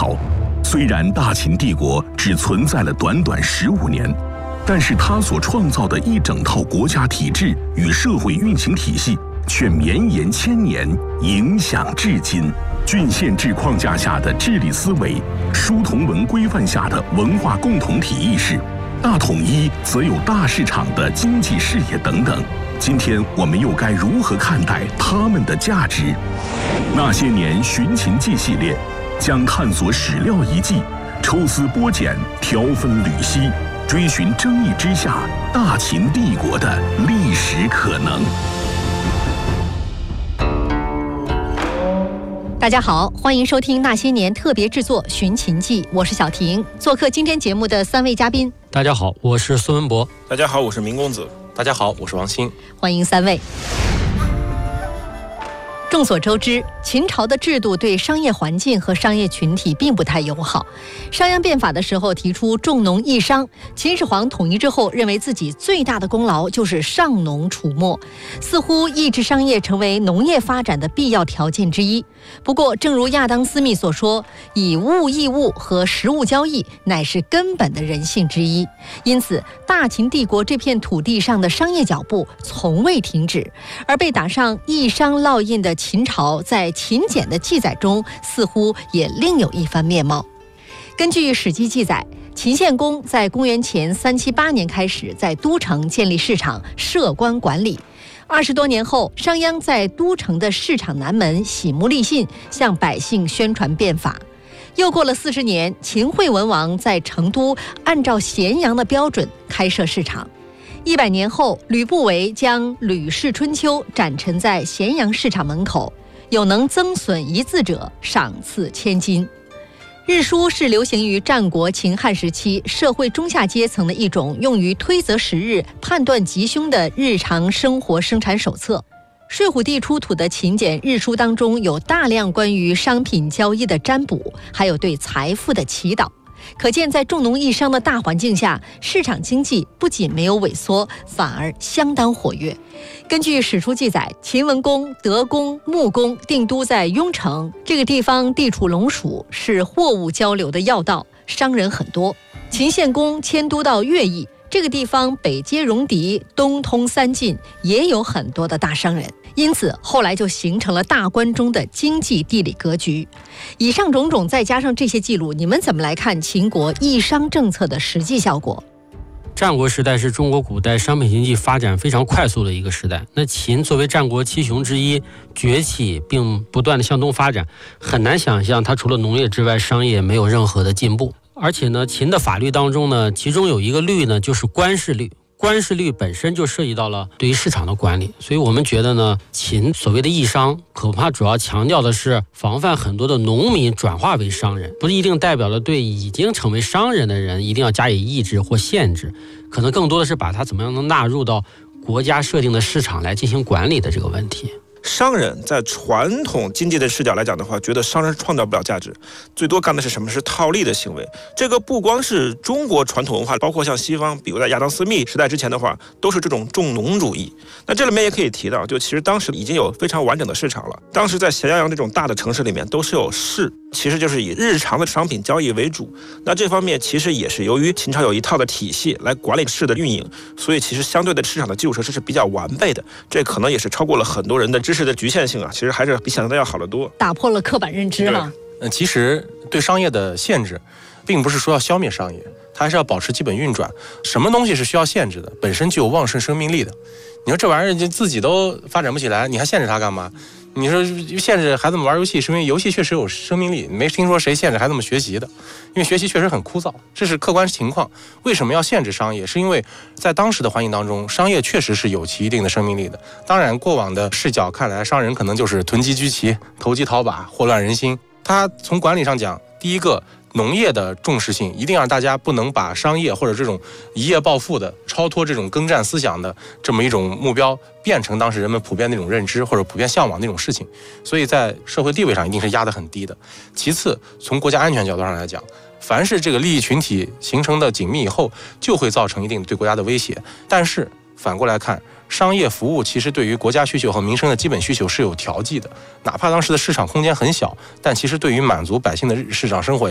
朝。虽然大秦帝国只存在了短短15年，但是它所创造的一整套国家体制与社会运行体系却绵延千年，影响至今。郡县制框架下的治理思维，书同文规范下的文化共同体意识，大统一则有大市场的经济视野等等。今天我们又该如何看待他们的价值？那些年寻秦记系列将探索史料遗迹，抽丝剥茧，条分缕析，追寻争议之下大秦帝国的历史可能。 大家好，欢迎收听那些年特别制作《寻秦记》，我是小婷。做客今天节目的3位嘉宾。 大家好，我是孙文博。 大家好，我是明公子。 大家好，我是王鑫。 欢迎3位。众所周知，秦朝的制度对商业环境和商业群体并不太友好。商鞅变法的时候提出重农抑商，秦始皇统一之后认为自己最大的功劳就是上农除没，似乎抑制商业成为农业发展的必要条件之一。不过，正如亚当·斯密所说，以物易物和实物交易乃是根本的人性之一。因此，大秦帝国这片土地上的商业脚步从未停止，而被打上抑商烙印的秦朝在秦简的记载中似乎也另有一番面貌。根据《史记》记载，秦献公在公元前378年开始在都城建立市场，设官管理。20多年后，商鞅在都城的市场南门喜木立信，向百姓宣传变法。又过了40年，秦惠文王在成都按照咸阳的标准开设市场。100年后，吕不韦将《吕氏春秋》展陈在咸阳市场门口，有能增损1字者，赏赐1000金。日书是流行于战国秦汉时期社会中下阶层的一种用于推择时日、判断吉凶的日常生活生产手册。睡虎地出土的秦简日书当中有大量关于商品交易的占卜，还有对财富的祈祷。可见在重农抑商的大环境下，市场经济不仅没有萎缩，反而相当活跃。根据史书记载，秦文公、德公、穆公定都在雍城，这个地方地处龙蜀，是货物交流的要道，商人很多。秦献公迁都到乐邑，这个地方北接戎狄，东通三晋，也有很多的大商人。因此后来就形成了大关中的经济地理格局。以上种种再加上这些记录，你们怎么来看秦国抑商政策的实际效果？ 战国时代是中国古代商品经济发展非常快速的一个时代。那秦作为战国7雄之一崛起并不断的向东发展，很难想象它除了农业之外，商业没有任何的进步。而且呢，秦的法律当中呢，其中有一个律呢，就是官市律。官市律本身就涉及到了对于市场的管理，所以我们觉得呢，秦所谓的抑商，恐怕主要强调的是防范很多的农民转化为商人，不一定代表了对已经成为商人的人一定要加以抑制或限制，可能更多的是把它怎么样能纳入到国家设定的市场来进行管理的这个问题。 商人在传统经济的视角来讲的话，觉得商人创造不了价值，最多干的是什么？是套利的行为。这个不光是中国传统文化，包括像西方，比如在亚当斯密时代之前的话，都是这种重农主义。那这里面也可以提到，就其实当时已经有非常完整的市场了。当时在咸阳这种大的城市里面都是有市，其实就是以日常的商品交易为主。那这方面其实也是由于秦朝有一套的体系来管理市的运营，所以其实相对的市场的基础设施是比较完备的。这可能也是超过了很多人的知识的局限性啊，其实还是比想象的要好得多， 打破了刻板认知哈。 其实对商业的限制，并不是说要消灭商业，它还是要保持基本运转。什么东西是需要限制的？本身具有旺盛生命力的。你说这玩意儿就自己都发展不起来，你还限制它干嘛？你说限制孩子们玩游戏，是因为游戏确实有生命力，没听说谁限制孩子们学习的，因为学习确实很枯燥，这是客观情况。为什么要限制商业？是因为在当时的环境当中，商业确实是有其一定的生命力的。当然，过往的视角看来，商人可能就是囤积居奇、投机讨把、祸乱人心。他从管理上讲，第一个，农业的重视性一定让大家不能把商业或者这种一夜暴富的超脱这种耕战思想的这么一种目标变成当时人们普遍那种认知或者普遍向往那种事情，所以在社会地位上一定是压得很低的。其次，从国家安全角度上来讲，凡是这个利益群体形成的紧密以后，就会造成一定对国家的威胁。但是反过来看，商业服务其实对于国家需求和民生的基本需求是有调剂的，哪怕当时的市场空间很小，但其实对于满足百姓的市场生活